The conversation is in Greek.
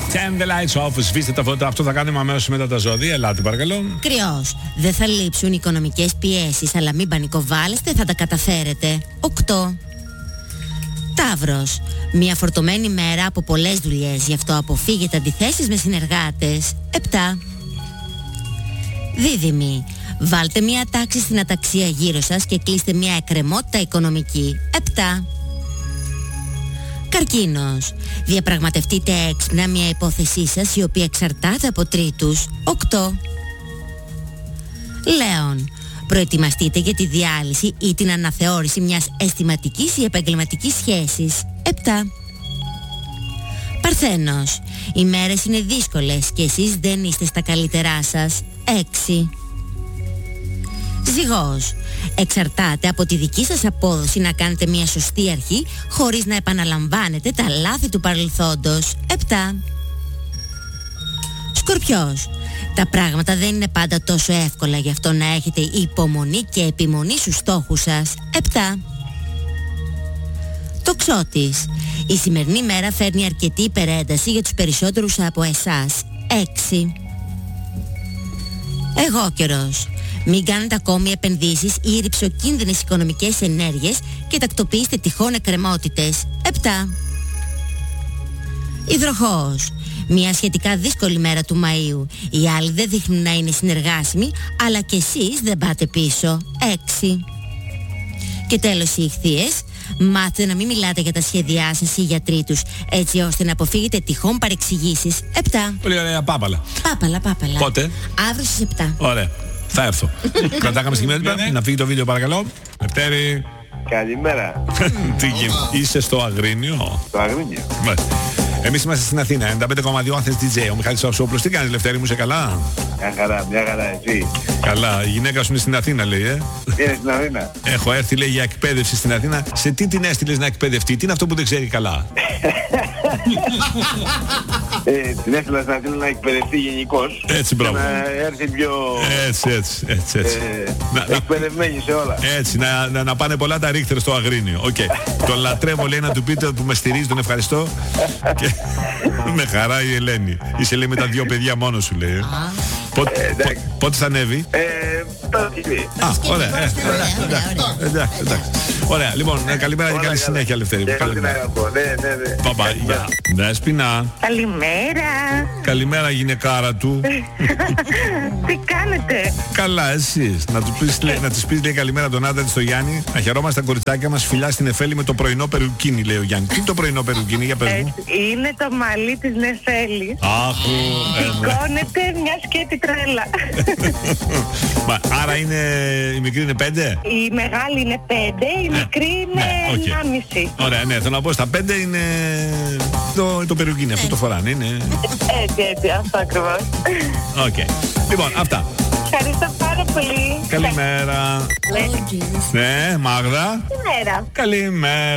Turn the lights off. Σβήστε τα φώτα. Αυτό θα κάνουμε αμέσως μετά τα ζώδια. Ελάτε παρακαλώ. Κρυός. Δεν θα λείψουν οικονομικές πιέσεις, αλλά μην πανικοβάλλεστε, θα τα καταφέρετε. 8. Ταύρος. Μια φορτωμένη μέρα από πολλές δουλειές, γι' αυτό αποφύγετε αντιθέσεις με συνεργάτες. 7. Δίδυμοι. Βάλτε μια τάξη στην αταξία γύρω σας και κλείστε μια εκκρεμότητα οικονομική. 7. Καρκίνος. Διαπραγματευτείτε έξυπνα μια υπόθεσή σας η οποία εξαρτάται από τρίτους. 8. Λέων. Προετοιμαστείτε για τη διάλυση ή την αναθεώρηση μιας αισθηματικής ή επαγγελματικής σχέσης. 7. Παρθένος. Οι μέρες είναι δύσκολες και εσείς δεν είστε στα καλύτερά σας. 6. Ζυγός. Εξαρτάται από τη δική σας απόδοση να κάνετε μια σωστή αρχή χωρίς να επαναλαμβάνετε τα λάθη του παρελθόντος. 7. Σκορπιός. Τα πράγματα δεν είναι πάντα τόσο εύκολα, γι' αυτό να έχετε υπομονή και επιμονή στους στόχους σας. 7. Τοξότης. Η σημερινή μέρα φέρνει αρκετή υπερένταση για τους περισσότερους από εσάς. 6. Αιγόκερος. Μην κάνετε ακόμη επενδύσεις ή ρυψοκίνδυνες οικονομικές ενέργειες και τακτοποιήστε τυχόν εκκρεμότητες. 7. Υδροχόος. Μια σχετικά δύσκολη μέρα του Μαΐου. Οι άλλοι δεν δείχνουν να είναι συνεργάσιμοι, αλλά και εσείς δεν πάτε πίσω. 6. Και τέλος οι Ιχθύες. Μάθετε να μην μιλάτε για τα σχέδιά σας ή για τρίτους, έτσι ώστε να αποφύγετε τυχόν παρεξηγήσεις. 7. Πολύ ωραία, πάπαλα. Πάπαλα. Πότε? Αύριο στις 7. Ωραία. Θα έρθω. Κρατάγαμε συγκεκριμένα. Να φύγει το βίντεο παρακαλώ. Λευτέρη. Καλημέρα. Τι γίνεται? Είσαι στο Αγρίνιο? Στο Αγρίνιο. Εμείς είμαστε στην Αθήνα, 95,2 Athens DJ. Ο Μιχάλης Αυσόπουλος. Τι κάνεις Λευτέρη μου, είσαι καλά? Μια χαρά, εσύ? Καλά, η γυναίκα σου είναι στην Αθήνα λέει, Είναι στην Αθήνα. Έχω έρθει λέει για εκπαίδευση στην Αθήνα. Σε τι την έστειλες να εκπαιδευτεί? Τι είναι αυτό που δεν ξέρει καλά? Την έστειλα στην Αθήνα να εκπαιδευτεί γενικώς. Έτσι, μπράβο. Να έρθει πιο... Έτσι. Εκπαιδευμένη σε όλα. Έτσι, να πάνε πολλά τα ρίχτερ στο Αγρίνιο. Οκ. Τον λατρεύω λέει, να του πείτε που με στηρίζει, τον ευχαριστώ. Και με χαρά η Ελένη. Είσαι λέει με τα 2 παιδιά μόνο σου λέει. Πότε θα ανέβει? Ωραία. Εντάξει. Ωραία, λοιπόν, καλημέρα και καλή συνέχεια Λευτέρη. Καλημέρα. Παπαγιά. Δέσποινα. Καλημέρα. Καλημέρα γυναικάρα του. Τι κάνετε? Καλά, εσείς. Να της πεις λέει καλημέρα τον άντρα της στο Γιάννη. Να χαιρόμαστε τα κοριτσάκια μας, φιλιά στην Εφέλη με το πρωινό περουκίνι λέει ο Γιάννη. Τι είναι το πρωινό περουκίνι, για πες μου? Είναι το μαλλί της Νεφέλη. Σηκώνεται μια σκέτη τρέλα. Άρα η μικρή είναι 5? Η μεγάλη είναι 5, η μικρή είναι 1,5. Ωραία, ναι, θέλω να πω στα 5 είναι το περουκίνι, αυτό το φοράνε, είναι. Έτσι, αυτό ακριβώς. Οκ. Λοιπόν, αυτά. Ευχαριστώ πάρα πολύ. Καλημέρα. Ναι, Μάγδα. Καλημέρα. Καλημέρα.